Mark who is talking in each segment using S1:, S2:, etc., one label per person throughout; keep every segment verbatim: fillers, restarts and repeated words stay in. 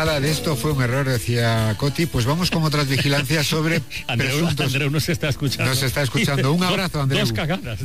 S1: Nada de esto fue un error, decía Coti. Pues vamos con otras vigilancias sobre
S2: Andreu,
S1: presuntos...
S2: Andreu nos está escuchando.
S1: Nos está escuchando. Un abrazo, Andreu.
S2: Dos cagadas.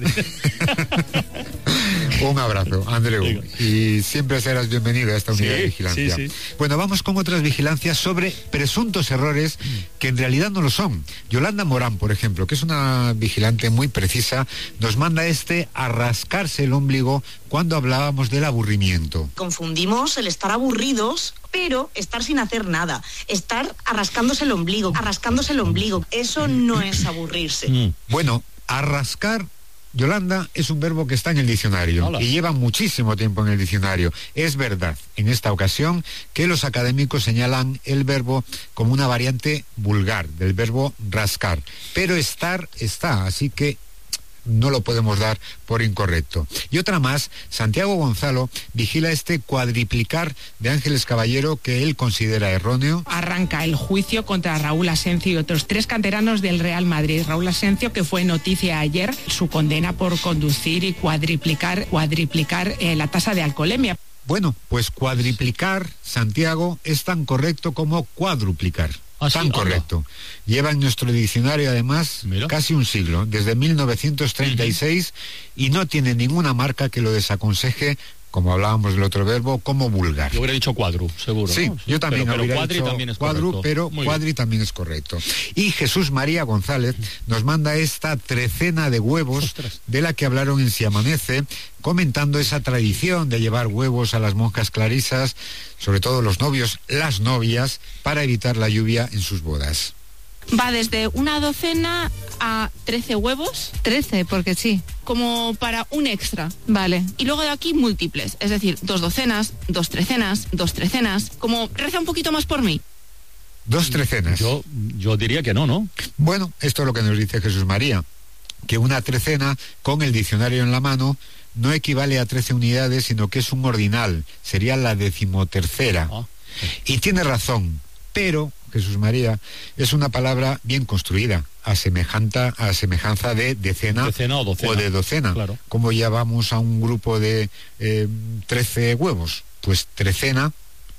S1: Un abrazo, Andreu. Digo. Y siempre serás bienvenido a esta unidad
S2: sí,
S1: de vigilancia.
S2: Sí, sí.
S1: Bueno, vamos con otras vigilancias sobre presuntos errores que en realidad no lo son. Yolanda Morán, por ejemplo, que es una vigilante muy precisa, nos manda este a rascarse el ombligo cuando hablábamos del aburrimiento.
S3: Confundimos el estar aburridos, pero estar sin hacer nada. Estar arrascándose el ombligo, arrascándose el ombligo. Eso no es aburrirse.
S1: Mm. Bueno, arrascar, Yolanda, es un verbo que está en el diccionario. Hola. Y lleva muchísimo tiempo en el diccionario. Es verdad, en esta ocasión, que los académicos señalan el verbo como una variante vulgar del verbo rascar. Pero estar está, así que no lo podemos dar por incorrecto. Y otra más, Santiago Gonzalo vigila este cuadriplicar de Ángeles Caballero que él considera erróneo.
S4: Arranca el juicio contra Raúl Asencio y otros tres canteranos del Real Madrid. Raúl Asencio, que fue noticia ayer, su condena por conducir y cuadriplicar, cuadriplicar eh, la tasa de alcoholemia.
S1: Bueno, pues cuadriplicar, Santiago, es tan correcto como cuadruplicar.
S2: ¿Ah,
S1: tan
S2: sí?
S1: correcto. Hola. Lleva en nuestro diccionario, además, Mira. casi un siglo, desde mil novecientos treinta y seis, uh-huh. y no tiene ninguna marca que lo desaconseje, como hablábamos del otro verbo, como vulgar.
S2: Yo hubiera dicho cuadru, seguro.
S1: Sí,
S2: ¿no?
S1: yo también
S2: pero,
S1: hubiera
S2: pero cuadri
S1: dicho
S2: también es
S1: cuadru,
S2: correcto.
S1: pero
S2: Muy
S1: cuadri
S2: bien.
S1: también es correcto. Y Jesús María González nos manda esta trecena de huevos
S2: Ostras.
S1: de la que hablaron en Si Amanece, comentando esa tradición de llevar huevos a las monjas clarisas, sobre todo los novios, las novias, para evitar la lluvia en sus bodas.
S4: Va desde una docena a trece huevos.
S5: trece, porque sí.
S4: Como para un extra.
S5: Vale.
S4: Y luego de aquí múltiples, es decir, dos docenas, dos trecenas, dos trecenas. Como reza un poquito más por mí.
S1: Dos trecenas.
S2: Yo, yo diría que no, ¿no?
S1: Bueno, esto es lo que nos dice Jesús María, que una trecena, con el diccionario en la mano, no equivale a trece unidades, sino que es un ordinal, sería la decimotercera. Ah. Y tiene razón, pero, Jesús María, es una palabra bien construida, a semejanza, a semejanza de decena,
S2: decena o, docena.
S1: o de docena.
S2: Claro.
S1: Como ya vamos a un grupo de eh, trece huevos, pues trecena,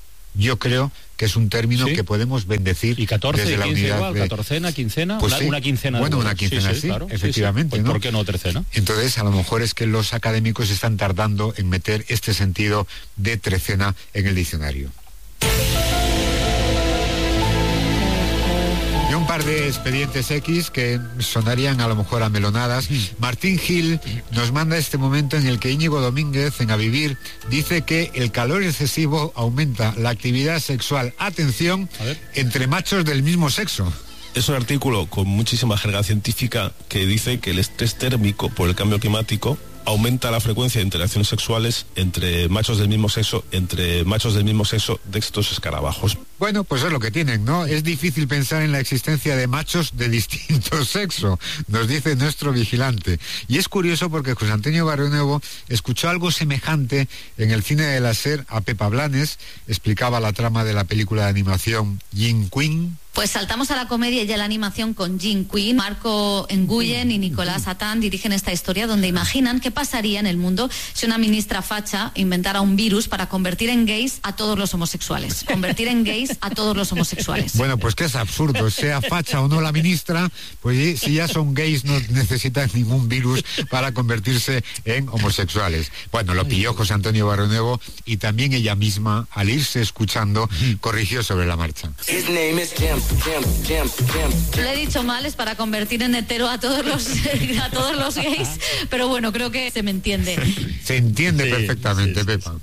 S1: yo creo que es un término ¿Sí? que podemos bendecir.
S2: Y catorce,
S1: desde
S2: y
S1: la
S2: quince
S1: unidad
S2: igual,
S1: de...
S2: catorcena, quincena,
S1: pues
S2: una,
S1: sí.
S2: una quincena.
S1: Bueno,
S2: de...
S1: una quincena,
S2: sí, sí,
S1: sí,
S2: claro,
S1: efectivamente.
S2: sí, sí. Pues,
S1: ¿no?
S2: ¿por qué no trecena?
S1: Entonces, a lo mejor es que los académicos están tardando en meter este sentido de trecena en el diccionario. Y un par de expedientes X que sonarían a lo mejor a melonadas. Martín Gil nos manda este momento en el que Íñigo Domínguez, en A Vivir, dice que el calor excesivo aumenta la actividad sexual, atención, entre machos del mismo sexo.
S6: Es un artículo con muchísima jerga científica que dice que el estrés térmico por el cambio climático aumenta la frecuencia de interacciones sexuales entre machos del mismo sexo, entre machos del mismo sexo de estos escarabajos.
S1: Bueno, pues es lo que tienen, ¿no? Es difícil pensar en la existencia de machos de distinto sexo, nos dice nuestro vigilante. Y es curioso porque José Antonio Barrionuevo escuchó algo semejante en el cine de la SER a Pepa Blanes, explicaba la trama de la película de animación Jin Quinn.
S7: Pues saltamos a la comedia y a la animación con Jin Quinn. Marco Nguyen y Nicolás Atán dirigen esta historia donde imaginan qué pasaría en el mundo si una ministra facha inventara un virus para convertir en gays a todos los homosexuales. Convertir en gays a todos los homosexuales.
S1: Bueno, pues que es absurdo, sea facha o no la ministra, pues si ya son gays no necesitan ningún virus para convertirse en homosexuales. Bueno, lo pilló José Antonio Barrionuevo y también ella misma, al irse escuchando, corrigió sobre la marcha.
S7: Lo he dicho mal, es para convertir en hetero a todos los a todos los gays, pero bueno, creo que se me entiende.
S1: Se entiende sí, perfectamente, sí, sí, Pepa.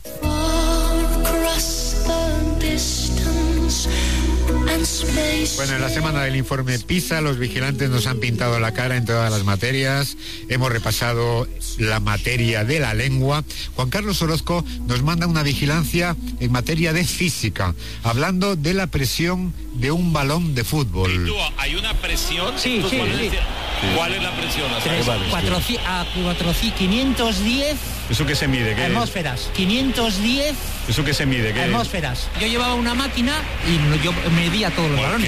S1: Bueno, en la semana del informe PISA, los vigilantes nos han pintado la cara en todas las materias. Hemos repasado la materia de la lengua. Juan Carlos Orozco nos manda una vigilancia en materia de física, hablando de la presión de un balón de fútbol.
S8: ¿Y tú, hay una presión?
S9: Sí, sí, sí.
S8: ¿Cuál es la presión?
S9: quinientos diez
S2: ¿Eso qué se mide? ¿Qué
S9: atmósferas. quinientos diez
S2: ¿Eso qué se mide? ¿Qué
S9: atmósferas. Yo llevaba una máquina y yo medía todos los balones.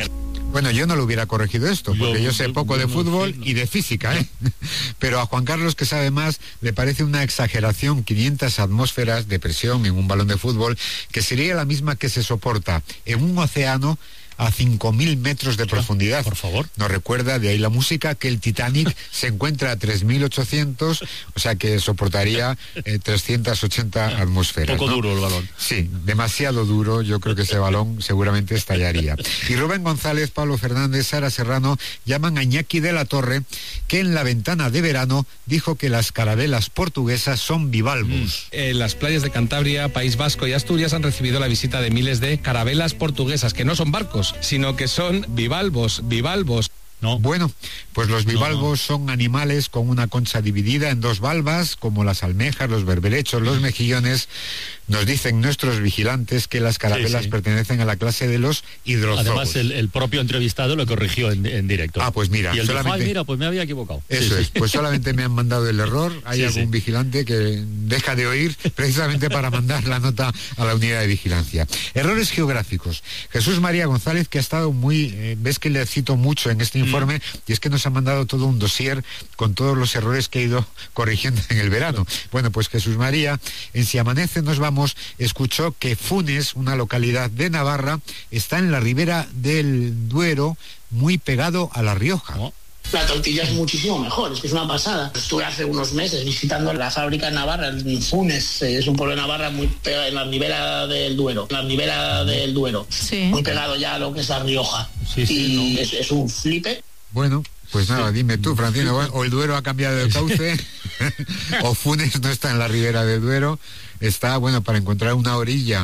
S1: Bueno, yo no lo hubiera corregido esto, porque yo, yo sé poco yo, yo de fútbol no, no. y de física, ¿eh? Pero a Juan Carlos, que sabe más, le parece una exageración quinientas atmósferas de presión en un balón de fútbol, que sería la misma que se soporta en un océano a cinco mil metros de profundidad.
S2: Por favor.
S1: Nos recuerda, de ahí la música, que el Titanic se encuentra a tres mil ochocientos, o sea que soportaría eh, trescientas ochenta atmósferas.
S2: Poco
S1: ¿no?
S2: duro el balón.
S1: Sí, demasiado duro, yo creo que ese balón seguramente estallaría. Y Rubén González, Pablo Fernández, Sara Serrano llaman a Iñaki de la Torre, que en la ventana de verano dijo que las carabelas portuguesas son bivalvos.
S5: Mm. En las playas de Cantabria, País Vasco y Asturias han recibido la visita de miles de carabelas portuguesas, que no son barcos, sino que son bivalvos, bivalvos.
S1: No. Bueno, pues los bivalvos no, no. son animales con una concha dividida en dos valvas, como las almejas, los berberechos, los mejillones. Nos dicen nuestros vigilantes que las carabelas sí, sí. pertenecen a la clase de los hidrozoos.
S2: Además, el, el propio entrevistado lo corrigió en, en directo.
S1: Ah, pues mira.
S2: Y él
S1: solamente...
S2: dijo, ay, mira, pues me había equivocado.
S1: Eso
S2: sí,
S1: es,
S2: sí.
S1: pues solamente me han mandado el error. Hay sí, algún sí. vigilante que deja de oír precisamente para mandar la nota a la unidad de vigilancia. Errores geográficos. Jesús María González, que ha estado muy... Eh, ves que le cito mucho en este informe, mm. y es que nos ha mandado todo un dossier con todos los errores que he ido corrigiendo en el verano. Bueno, pues Jesús María, en Si Amanece Nos Vamos, escuchó que Funes, una localidad de Navarra, está en la ribera del Duero, muy pegado a La Rioja.
S2: Oh.
S10: La tortilla es muchísimo mejor, es que es una pasada. Estuve hace unos meses visitando la fábrica en Navarra, en Funes, es un pueblo de Navarra muy pegado, en la ribera del Duero, en la ribera del Duero, sí. muy pegado ya a lo que es La Rioja. Sí, sí, y no. es, es un flipe.
S1: Bueno, pues nada, dime tú, Francino, o el Duero ha cambiado de cauce, o Funes no está en la ribera del Duero. Está, bueno, para encontrar una orilla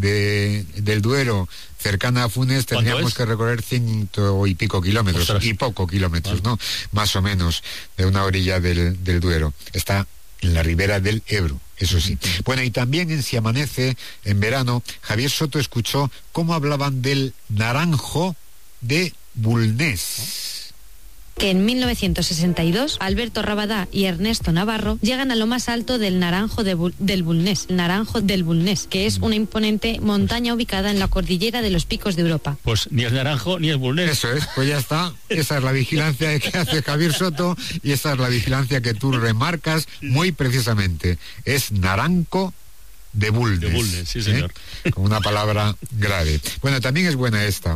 S1: de, del Duero cercana a Funes tendríamos que recorrer ciento y pico kilómetros, Ostras. y poco kilómetros, ¿no? Más o menos, de una orilla del, del Duero. Está en la ribera del Ebro, eso sí. Bueno, y también en Si Amanece, en verano, Javier Soto escuchó cómo hablaban del naranjo de Bulnes.
S11: Que en mil novecientos sesenta y dos Alberto Rabadá y Ernesto Navarro llegan a lo más alto del Naranjo de Bu- del Bulnes, Naranjo del Bulnes, que es una imponente montaña ubicada en la cordillera de los Picos de Europa.
S2: Pues ni es Naranjo ni es Bulnes.
S1: Eso es, pues ya está. Esa es la vigilancia que hace Javier Soto y esa es la vigilancia que tú remarcas muy precisamente. Es Naranco de Bulnes.
S2: De Bulnes, sí señor.
S1: ¿Eh? Con una palabra grave. Bueno, también es buena esta,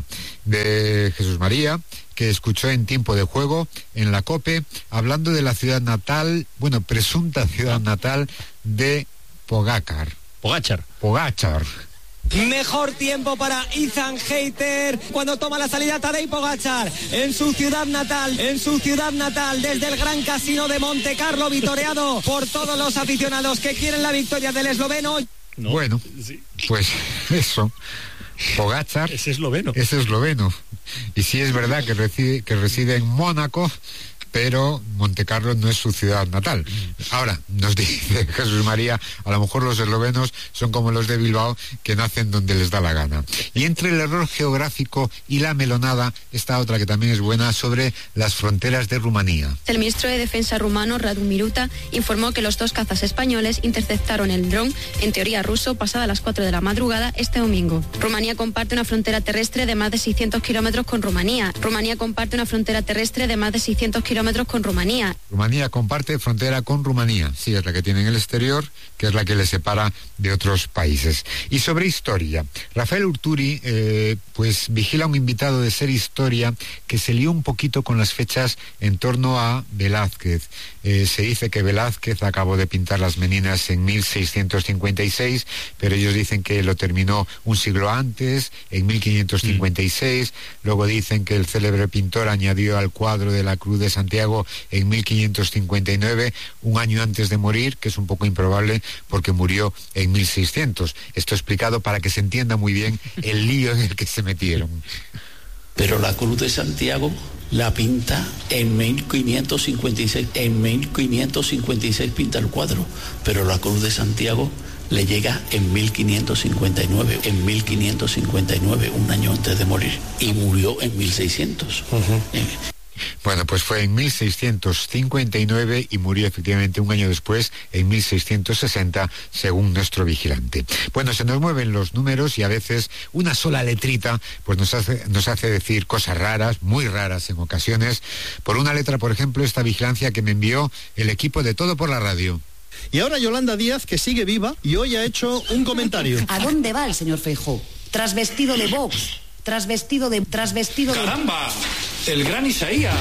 S1: de Jesús María, que escuchó en Tiempo de Juego, en la COPE, hablando de la ciudad natal, bueno, presunta ciudad natal de Pogacar.
S2: Pogacar.
S1: Pogacar.
S12: Mejor tiempo para Ethan Hayter cuando toma la salida Tadej Pogacar en su ciudad natal, en su ciudad natal, desde el Gran Casino de Monte Carlo, vitoreado por todos los aficionados que quieren la victoria del esloveno.
S1: No, bueno, sí. Pues eso. Pogacar
S2: es esloveno.
S1: Es esloveno. Y sí es verdad que reside, que reside en Mónaco, pero Montecarlo no es su ciudad natal. Ahora, nos dice Jesús María, a lo mejor los eslovenos son como los de Bilbao, que nacen donde les da la gana. Y entre el error geográfico y la melonada, está otra que también es buena, sobre las fronteras de Rumanía.
S13: El ministro de Defensa rumano, Radu Miruta, informó que los dos cazas españoles interceptaron el dron, en teoría ruso, pasada las cuatro de la madrugada este domingo. Rumanía comparte una frontera terrestre de más de seiscientos kilómetros con Rumanía. Rumanía comparte una frontera terrestre de más de seiscientos kilómetros con Rumanía.
S1: Rumanía comparte frontera con Rumanía, sí, es la que tiene en el exterior, que es la que le separa de otros países. Y sobre historia, Rafael Urturi, eh, pues vigila a un invitado de Ser Historia que se lió un poquito con las fechas en torno a Velázquez. Eh, se dice que Velázquez acabó de pintar las Meninas en mil seiscientos cincuenta y seis, pero ellos dicen que lo terminó un siglo antes, en mil quinientos cincuenta y seis, mm. luego dicen que el célebre pintor añadió al cuadro de la Cruz de Santiago en mil quinientos cincuenta y nueve, un año antes de morir, que es un poco improbable porque murió en mil seiscientos. Esto explicado para que se entienda muy bien el lío en el que se metieron.
S14: Pero la Cruz de Santiago la pinta en mil quinientos cincuenta y seis. En mil quinientos cincuenta y seis pinta el cuadro, pero la Cruz de Santiago le llega en mil quinientos cincuenta y nueve, en mil quinientos cincuenta y nueve, un año antes de morir, y murió en mil seiscientos. Uh-huh. Eh,
S1: Bueno, pues fue en mil seiscientos cincuenta y nueve y murió efectivamente un año después, en mil seiscientos sesenta, según nuestro vigilante. Bueno, se nos mueven los números y a veces una sola letrita pues nos hace, nos hace decir cosas raras, muy raras en ocasiones. Por una letra, por ejemplo, esta vigilancia que me envió el equipo de Todo por la Radio.
S15: Y ahora Yolanda Díaz, que sigue viva y hoy ha hecho un comentario.
S16: ¿A dónde va el señor Feijóo? Trasvestido de Vox, trasvestido de... trasvestido de...
S17: ¡Caramba! El gran Isaías.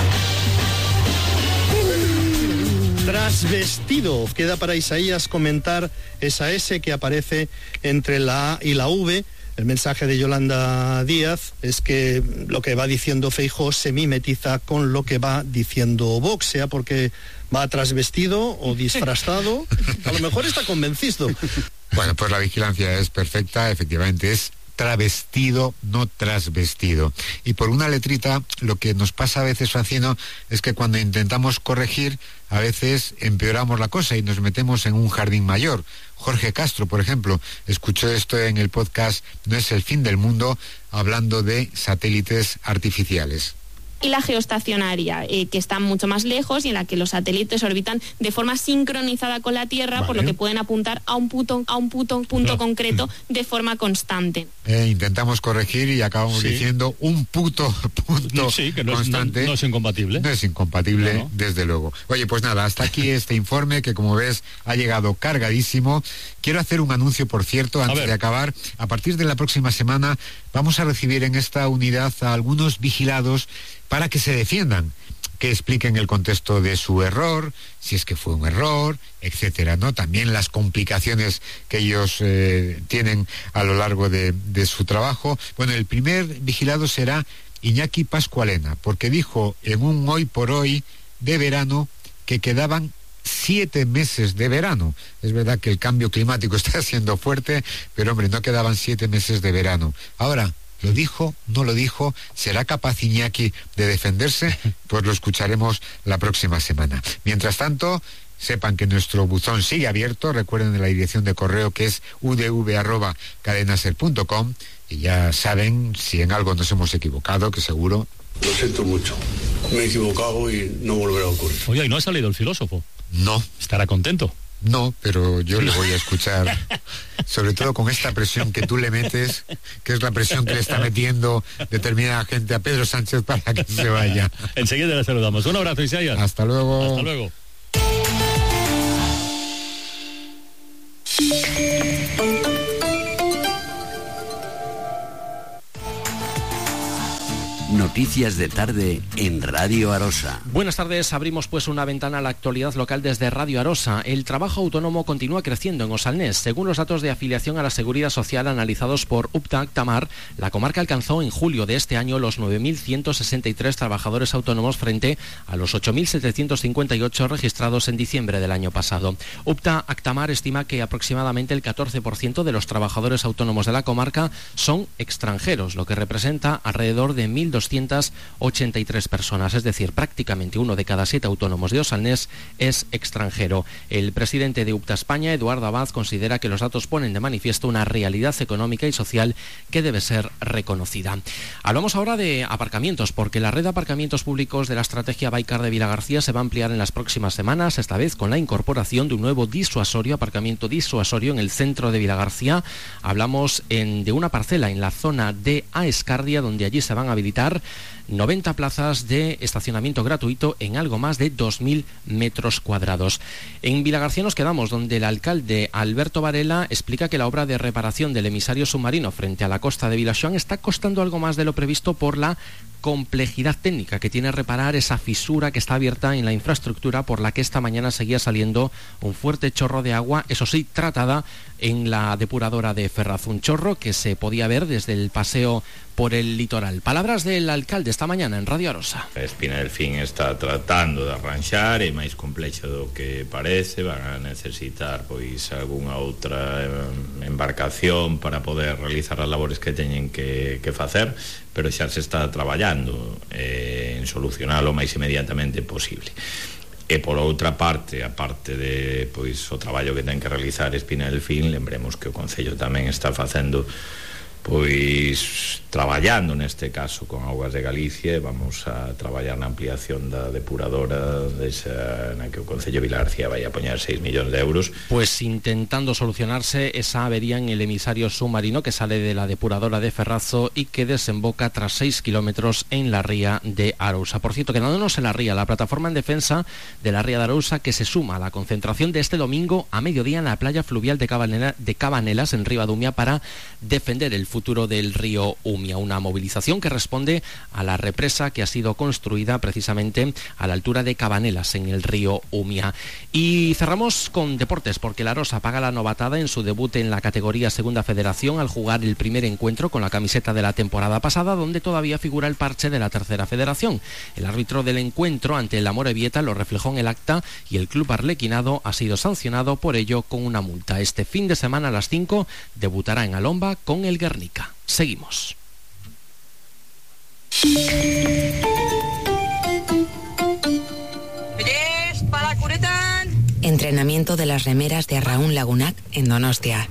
S15: Trasvestido. Queda para Isaías comentar esa S que aparece entre la A y la V. El mensaje de Yolanda Díaz es que lo que va diciendo Feijóo se mimetiza con lo que va diciendo Vox, sea porque va trasvestido o disfrazado. A lo mejor está convencido.
S1: Bueno, pues la vigilancia es perfecta, efectivamente es travestido, no trasvestido. Y por una letrita, lo que nos pasa a veces, Francino, es que cuando intentamos corregir, a veces empeoramos la cosa y nos metemos en un jardín mayor. Jorge Castro, por ejemplo, escuchó esto en el podcast No es el fin del mundo, hablando de satélites artificiales.
S18: Y la geoestacionaria, eh, que está mucho más lejos y en la que los satélites orbitan de forma sincronizada con la Tierra, vale. Por lo que pueden apuntar a un punto, a un punto, punto concreto de forma constante.
S1: Eh, intentamos corregir y acabamos sí. diciendo un puto punto
S2: sí, que no
S1: constante.
S2: Es, no, no es incompatible.
S1: No es incompatible, no, no. desde luego. Oye, pues nada, hasta aquí este informe que, como ves, ha llegado cargadísimo. Quiero hacer un anuncio, por cierto, antes de acabar. A partir de la próxima semana vamos a recibir en esta unidad a algunos vigilados para que se defiendan, que expliquen el contexto de su error, si es que fue un error, etcétera, ¿no? También las complicaciones que ellos eh, tienen a lo largo de, de su trabajo. Bueno, el primer vigilado será Iñaki Pascualena, porque dijo en un hoy por hoy de verano que quedaban siete meses de verano. Es verdad que el cambio climático está siendo fuerte, pero hombre, no quedaban siete meses de verano. Ahora, ¿lo dijo? ¿No lo dijo? ¿Será capaz Iñaki de defenderse? Pues lo escucharemos la próxima semana. Mientras tanto, sepan que nuestro buzón sigue abierto. Recuerden la dirección de correo, que es u d v arroba cadenaser punto com, y ya saben si en algo nos hemos equivocado, que seguro.
S19: Lo siento mucho. Me he equivocado y no volverá a ocurrir.
S2: Oye, ¿y no ha salido el filósofo?
S1: No.
S2: ¿Estará contento?
S1: No, pero yo le voy a escuchar, sobre todo con esta presión que tú le metes, que es la presión que le está metiendo determinada gente a Pedro Sánchez para que se vaya.
S2: Enseguida le saludamos. Un abrazo, Isaías.
S1: Hasta luego.
S2: Hasta luego.
S20: Noticias de tarde en Radio Arosa.
S21: Buenas tardes, abrimos pues una ventana a la actualidad local desde Radio Arosa. El trabajo autónomo continúa creciendo en Osalnés. Según los datos de afiliación a la Seguridad Social analizados por UPTA Actamar, la comarca alcanzó en julio de este año los nueve mil ciento sesenta y tres trabajadores autónomos frente a los ocho mil setecientos cincuenta y ocho registrados en diciembre del año pasado. UPTA Actamar estima que aproximadamente el catorce por ciento de los trabajadores autónomos de la comarca son extranjeros, lo que representa alrededor de mil doscientos ochenta y tres personas, es decir, prácticamente uno de cada siete autónomos de Osalnés es extranjero. El presidente de UPTA España, Eduardo Abad, considera que los datos ponen de manifiesto una realidad económica y social que debe ser reconocida. Hablamos ahora de aparcamientos, porque la red de aparcamientos públicos de la estrategia Baicar de Vilagarcía se va a ampliar en las próximas semanas, esta vez con la incorporación de un nuevo disuasorio, aparcamiento disuasorio en el centro de Vilagarcía. Hablamos en, de una parcela en la zona de Aescardia, donde allí se van a habilitar noventa plazas de estacionamiento gratuito en algo más de dos mil metros cuadrados. En Vilagarcía nos quedamos, donde el alcalde Alberto Varela explica que la obra de reparación del emisario submarino frente a la costa de Vilaxoán está costando algo más de lo previsto por la complejidad técnica que tiene reparar esa fisura que está abierta en la infraestructura por la que esta mañana seguía saliendo un fuerte chorro de agua, eso sí, tratada en la depuradora de Ferraz, un chorro que se podía ver desde el paseo por el litoral. Palabras del alcalde esta mañana en Radio Arosa.
S22: A Espina del Fin está tratando de arranxar, é máis complexo do que parece, van a necesitar pois algunha outra embarcación para poder realizar as labores que teñen que, que facer, pero xa se está traballando eh, en solucionalo o máis inmediatamente posible. E por outra parte, a parte de pois o traballo que ten que realizar Espina del Fin, lembremos que o Concello tamén está facendo pois traballando neste caso con Augas de Galicia, vamos a traballar na ampliación da depuradora desa, na que o Concello de Vilagarcía vai a poñer seis millóns de euros.
S21: Pues intentando solucionarse esa avería en el emisario submarino que sale de la depuradora de Ferrazo y que desemboca tras seis kilómetros en la ría de Arousa. Por cierto, quedándonos en la ría, la plataforma en defensa de la ría de Arousa, que se suma a la concentración de este domingo a mediodía en la playa fluvial de, Cabanela, de Cabanelas en Ribadumia para defender el futuro del río Umia, una movilización que responde a la represa que ha sido construida precisamente a la altura de Cabanelas en el río Umia. Y cerramos con deportes, porque la Arosa paga la novatada en su debut en la categoría Segunda Federación al jugar el primer encuentro con la camiseta de la temporada pasada, donde todavía figura el parche de la Tercera Federación. El árbitro del encuentro ante el Amorebieta lo reflejó en el acta y el club arlequinado ha sido sancionado por ello con una multa. Este fin de semana a las cinco debutará en Alomba con el Guernica. Seguimos.
S3: Entrenamiento de las remeras de Arraún Lagunac en Donostia.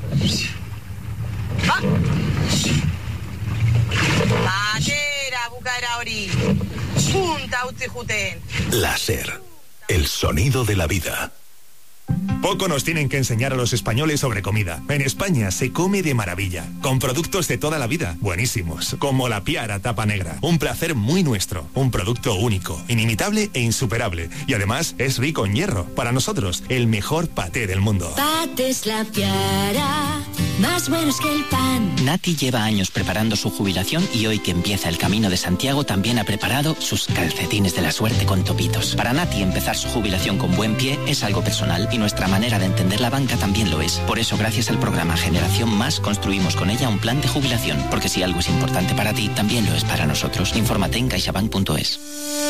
S4: Láser, el sonido de la vida. Poco nos tienen que enseñar a los españoles sobre comida. En España se come de maravilla, con productos de toda la vida, buenísimos, como la Piara Tapa Negra. Un placer muy nuestro, un producto único, inimitable e insuperable. Y además es rico en hierro. Para nosotros, el mejor paté del mundo.
S23: Patés La Piara, más buenos que el pan.
S24: Nati lleva años preparando su jubilación y hoy que empieza el Camino de Santiago también ha preparado sus calcetines de la suerte con topitos. Para Nati empezar su jubilación con buen pie es algo personal y nuestra manera de entender la banca también lo es. Por eso, gracias al programa Generación Más, construimos con ella un plan de jubilación, porque si algo es importante para ti, también lo es para nosotros. Infórmate en caixabank punto es.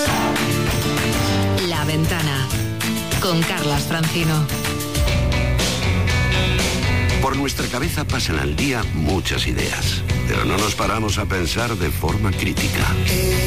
S3: La Ventana, con Carlas Francino.
S20: Por nuestra cabeza pasan al día muchas ideas, pero no nos paramos a pensar de forma crítica.